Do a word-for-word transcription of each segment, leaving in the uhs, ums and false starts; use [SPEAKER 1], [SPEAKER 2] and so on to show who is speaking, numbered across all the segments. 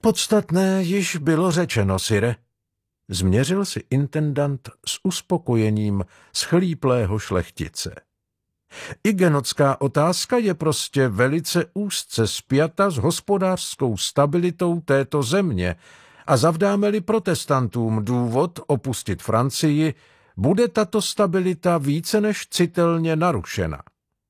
[SPEAKER 1] Podstatné již bylo řečeno, sire. Změřil si intendant s uspokojením schlíplého šlechtice. Igenotská otázka je prostě velice úzce spjata s hospodářskou stabilitou této země a zavdáme-li protestantům důvod opustit Francii, bude tato stabilita více než citelně narušena.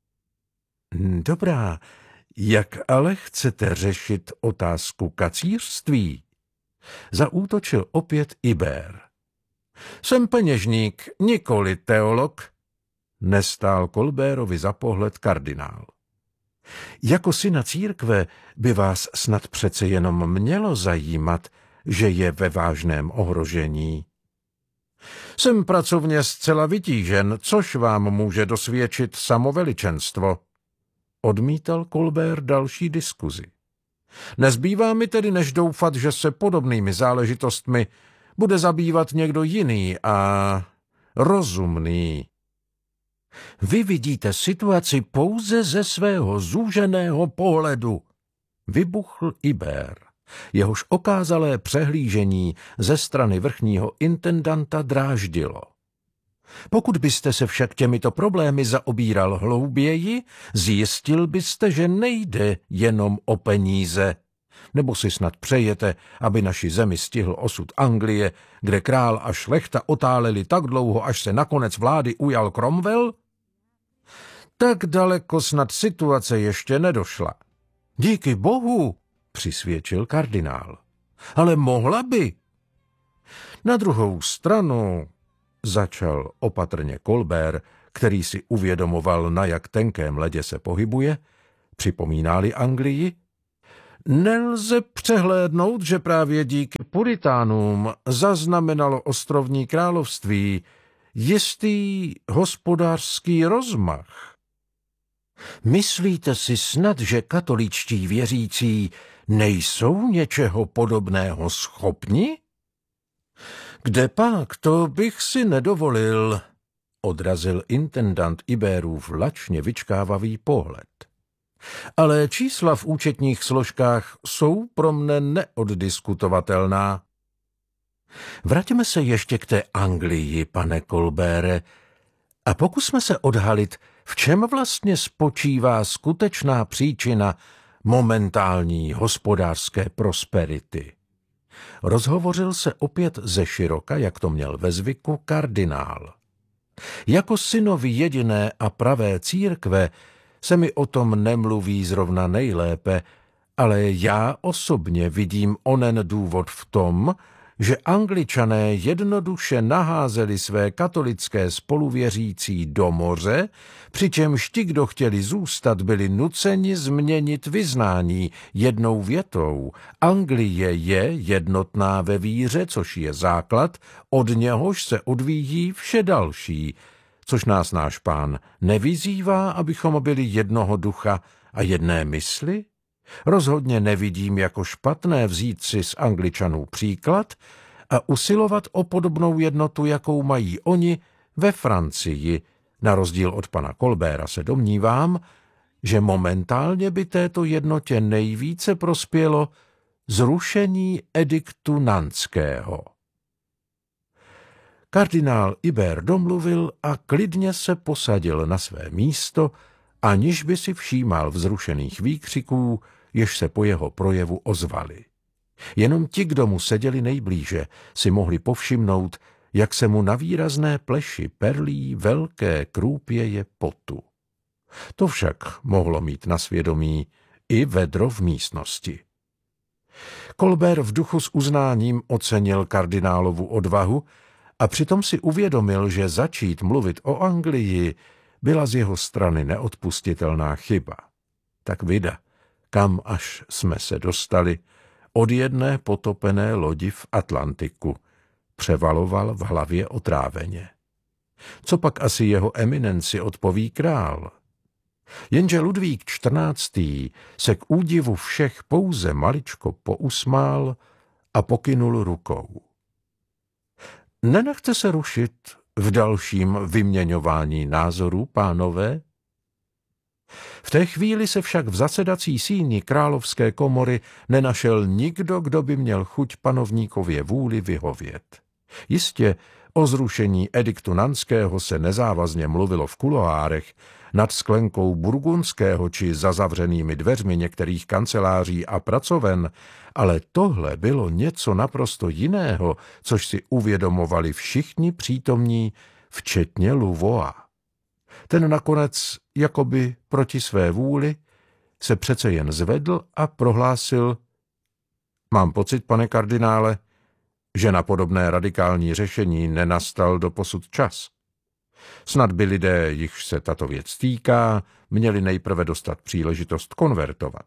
[SPEAKER 1] Dobrá, jak ale chcete řešit otázku kacířství? Zaútočil opět Ibér. Jsem peněžník, nikoli teolog, nestál Colbertovi za pohled kardinál. Jako syna církve by vás snad přece jenom mělo zajímat, že je ve vážném ohrožení. Jsem pracovně zcela vytížen, což vám může dosvědčit samoveličenstvo. Odmítal Colbert další diskuzi. Nezbývá mi tedy než doufat, že se podobnými záležitostmi bude zabývat někdo jiný a rozumný. Vy vidíte situaci pouze ze svého zúženého pohledu, vybuchl Ibér. Jehož okázalé přehlížení ze strany vrchního intendanta dráždilo. Pokud byste se však těmito problémy zaobíral hlouběji, zjistil byste, že nejde jenom o peníze. Nebo si snad přejete, aby naši zemi stihl osud Anglie, kde král a šlechta otáleli tak dlouho, až se nakonec vlády ujal Cromwell? Tak daleko snad situace ještě nedošla. Díky bohu, přisvědčil kardinál. Ale mohla by. Na druhou stranu, začal opatrně Colbert, který si uvědomoval, na jak tenkém ledě se pohybuje, připomíná-li Anglii, nelze přehlédnout, že právě díky puritánům zaznamenalo ostrovní království jistý hospodářský rozmach. Myslíte si snad, že katoličtí věřící nejsou něčeho podobného schopni? Kdepak, to bych si nedovolil, odrazil intendant Ibérův lačně vyčkávavý pohled. Ale čísla v účetních složkách jsou pro mne neoddiskutovatelná. Vraťme se ještě k té Anglii, pane Colbere, a pokusme se odhalit, v čem vlastně spočívá skutečná příčina momentální hospodářské prosperity. Rozhovořil se opět ze široka, jak to měl ve zvyku, kardinál. Jako synovi jediné a pravé církve se mi o tom nemluví zrovna nejlépe, ale já osobně vidím onen důvod v tom, že Angličané jednoduše naházeli své katolické spoluvěřící do moře, přičemž ti, kdo chtěli zůstat, byli nuceni změnit vyznání jednou větou. Anglie je jednotná ve víře, což je základ, od něhož se odvíjí vše další, což nás náš pán nevyzývá, abychom byli jednoho ducha a jedné mysli? Rozhodně nevidím jako špatné vzít si z Angličanů příklad a usilovat o podobnou jednotu, jakou mají oni ve Francii. Na rozdíl od pana Colberta se domnívám, že momentálně by této jednotě nejvíce prospělo zrušení ediktu Nantského. Kardinál Ibér domluvil a klidně se posadil na své místo, aniž by si všímal vzrušených výkřiků, jež se po jeho projevu ozvali. Jenom ti, kdo mu seděli nejblíže, si mohli povšimnout, jak se mu na výrazné pleši perlí velké krůpěje potu. To však mohlo mít na svědomí i vedro v místnosti. Colbert v duchu s uznáním ocenil kardinálovu odvahu a přitom si uvědomil, že začít mluvit o Anglii byla z jeho strany neodpustitelná chyba. Tak vida, kam až jsme se dostali, od jedné potopené lodi v Atlantiku, převaloval v hlavě otráveně. Co pak asi jeho eminenci odpoví král? Jenže Ludvík čtrnáctý se k údivu všech pouze maličko pousmál a pokynul rukou. Nenechte se rušit v dalším vyměňování názorů, pánové? V té chvíli se však v zasedací síni královské komory nenašel nikdo, kdo by měl chuť panovníkově vůli vyhovět. Jistě o zrušení ediktu Nanského se nezávazně mluvilo v kuloárech, nad sklenkou burgundského či za zavřenými dveřmi některých kanceláří a pracoven, ale tohle bylo něco naprosto jiného, což si uvědomovali všichni přítomní, včetně Louvois. Ten nakonec, jakoby proti své vůli, se přece jen zvedl a prohlásil: Mám pocit, pane kardinále, že na podobné radikální řešení nenastal doposud čas. Snad by lidé, jichž se tato věc týká, měli nejprve dostat příležitost konvertovat.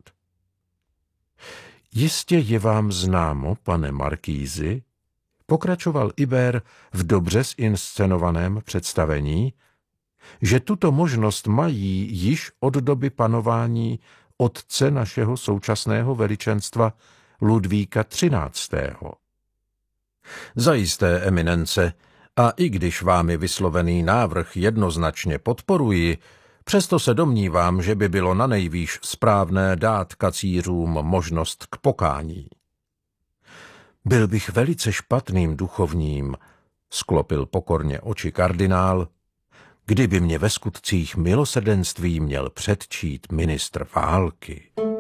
[SPEAKER 1] Jistě je vám známo, pane markýzi, pokračoval Ibert v dobře zinscenovaném představení, že tuto možnost mají již od doby panování otce našeho současného veličenstva Ludvíka třináctého. Zajisté, eminence, a i když vámi vyslovený návrh jednoznačně podporuji, přesto se domnívám, že by bylo nanejvýš správné dát kacířům možnost k pokání. Byl bych velice špatným duchovním, sklopil pokorně oči kardinál, kdyby mě ve skutcích milosrdenství měl předčít ministr války.